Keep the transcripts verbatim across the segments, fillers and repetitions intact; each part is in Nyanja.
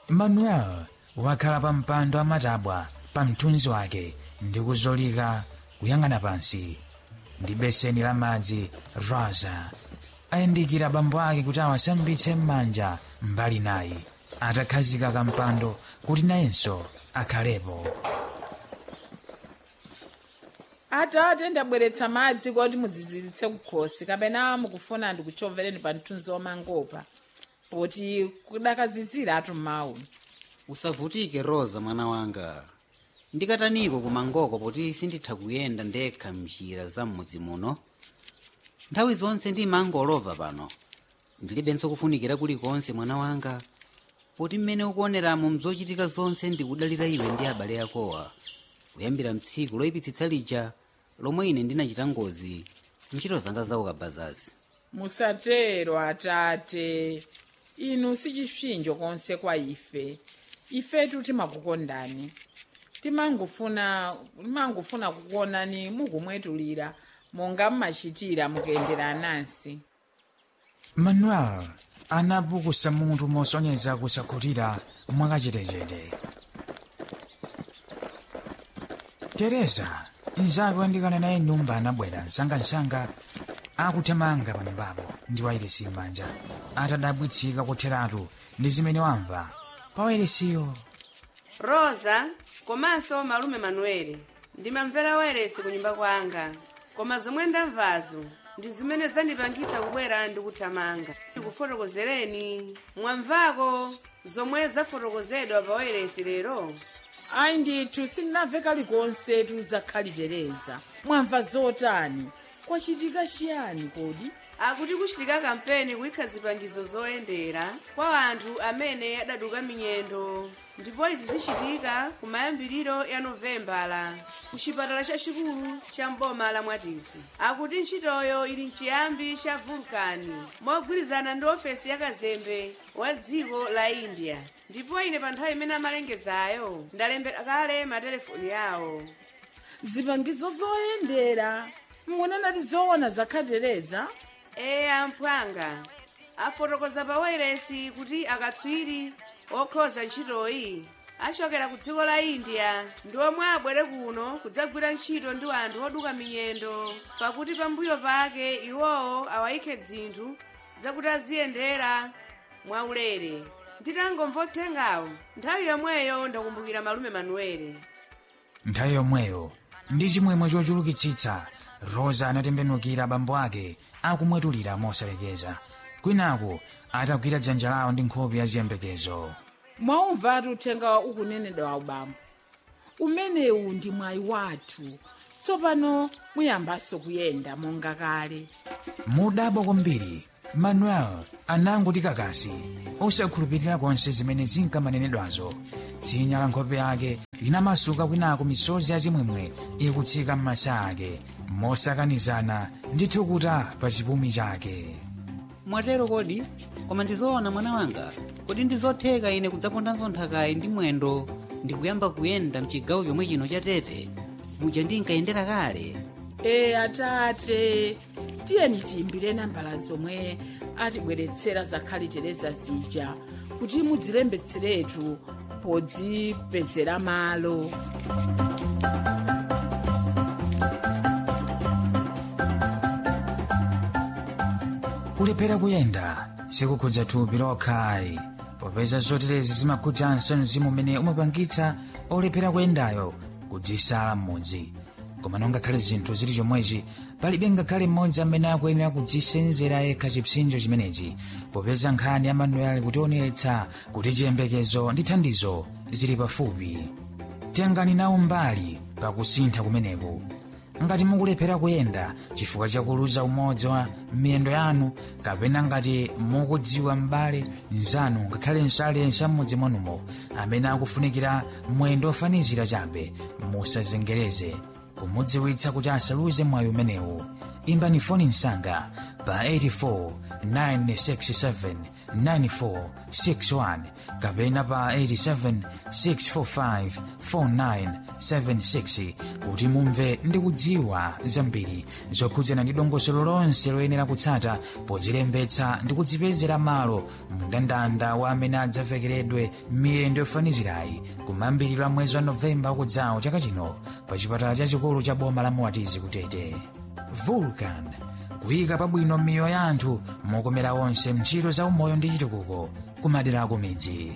Manuel wakhala pa mpando amatabwa pa mthunzi wake ndi kuzolika kuyang'ana pansi ndi beseni la madzi. Rosa ayandikira bambo ake kuti awasambitse m'manja mbali nayi, atakhazika kampando kuti nayenso akhalepo. Atate, ndabweretsa madzi kuti muziziritse kukhosi, kapena mukufuna ndikuchovereni pa mthunzi wamangopa poti kudakazizira atu mawu. Usavutike Rosa mwana wanga, ndikataniko kumangoko poti sinditha kuyenda ndekha mnjira za m'mudzi muno. Nthawi zonse ndimangolova pano, ndilibenso kufunikira kulikonse mwana wanga, poti mmene ukuoneramo mzochitika zonse ndikudalira iwe ndi abale akowa, kuyambira mtsiku loyipitsitsa lija lomwe ine ndinachita ngozi ntchito zanga za ukabazazi. Musatero atate, inu sichipsinjo konse kwa ife. Ifetu timakukondani, timangufuna timangufuna kukuonani mukumwetulira monga mmachitira mukuyendera anansi. Manuel anapukusa mutu mosonyeza kusakhutira mwakachetechete. Teresa nzake wandikana naye nyumba anabwera msangamsanga akuthamanga pa nyumbapo ndi wairesi m'manja, atadabwitsika kutheratu ndi zimene wamva pa wairesiyo. Rosa komanso malume Manuel, ndimamvera wairesi ku nyumba kwanga, koma zomwe ndamvazo ndi zimene zandipangitsa kubwera ndi kuthamanga. Ndikufotokozereni, mwamvako zomwe zafotokozedwa pa wairesi lero? Ayi ndithu sindinamve kalikonse tuzakhali Teresa. Mwamva zotani? Kwachitika chiyani kodi? Akuti kuchitika kampeni kuyikha zipangizo zoyendera kwa anthu amene adaduka minyendo, ndipo izi zichitika kumayambiriro ya Novembala ku chipatala chachikulu cha mboma la Mwatizi. Akuti ntchitoyo ili mchiyambi cha vulkani mogwirizana ndi ofesi ya kazembe wa dziko la India, ndipo ine pa nthawi imene amalengezayo ndalembera kale matelefoni yawo. Zipangizo zoyendera mungonanati zoona zakhali Teresa? Ee amphwanga afotokoza pa wairesi kuti akatswiri okhoza ntchitoyi achokera ku dziko la India ndi omwe abwere kuno kudzagwira ntchito ndi anthu oduka minyendo, pakuti pambuyo pake iwowo awayikhe zinthu zakuti aziyendera mwaulere. Nditangomva uthengawo nthawi yomweyo ndakumbukira malume Manuel. Nthawi yomweyo ndi chimwemwe chochulukitsitsa, Rosa anatembenukira bambo ake akumwetulira mosalekeza, kwinaku atagwira dzanja lawo ndi nkhope ya chiyembekezo. Mwaumvatu uthenga ukunenedwa wa ubambo umenewu ndi mwayi wathu, tsopano muyambanso kuyenda monga kale. Mudabwa kwambiri, Manuel anangoti kakasi osakhulupirira konse zimene zinkamanenedwazo. Dzinya la nkhope yake linamasuka kwinaku, misozi ya chimwemwe ikutsika m'masa ake mosakanizana ndi thukuta pa chipumi chake. Mwatero kodi? Koma ndizoona mwana wanga, kodi ndizotheka ine kudzapondanso nthakayi ndi mwendo ndikuyamba kuyenda mchigawo chomwe chino cha Tete muja ndinkayendera kale? E atate, tiyeni tiyimbire nambala zomwe atibweretsera zakhali Teresa zija kuti mudzilembetseretu podzipezera malo. Kulephera kuyenda sikukhudza thupi lokhayi, popeza zoterezi zimakhudzanso mzimu umene umapangitsa olephera kuyendayo kudzisala m'mudzi. Koma nongakhale zinthu zili chomwechi, palibe ngakhale mmodzi amene akuyenera kudzisenzera yekha chipsinjo chimenechi, popeza nkhani ya Manuel kutionetsa kuti chiyembekezo ndi thandizo zili pafupi. Tengani nawo mbali pakusintha kumeneku. Ngati mukulephera kuyenda chifukwa chakuluza umodzi wa miyendo yanu, kapena ngati mukudziwa m'bale mnzanu ngakhalenso aliyense am'mudzi mwanumo amene akufunikira mwendo ofanizira chabe, musazengereze kumudziwitsa kuti asaluze mwayi umenewu. Imbani foni msanga pa eighty-four nine sixty-seven nine four six one kapena pa eight seven six four five four nine seven six kuti mumve ndi kudziwa zambiri zokhudzana ndi dongosolo lonse loyenera kutsata podzilembetsa ndi kudzipezera malo mndandanda wa amene adzavekeredwe miyendo yofanizirayi kumayambiriro a mwezi wa novemba ukudzawo chaka chino pa chipatala chachikulu cha boma la Muwatizi kutete. Vulcan, kuyika pabwino miyoyo ya anthu mokomera onse mntchito za umoyo ndi chitukuko kumadera a kumidzi.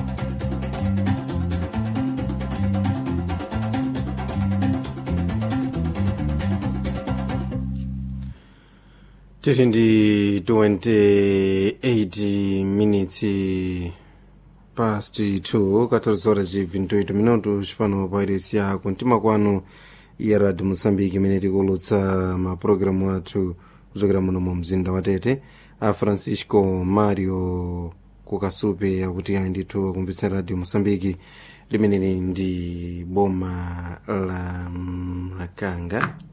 tiri ndi twenty-eight minutes past two, fourteen horas e vinte e oito minutos pano pa iresi ya kuntima kwanu ya Radio Mozambique imene tikulutsa mapulogalamu athu kuchokera muno mu mzinda wa Tete. A Francisco Mario Kukasupe akuti ayi ndithu akumvetsa Radio Mozambique limene ndi boma la Makanga.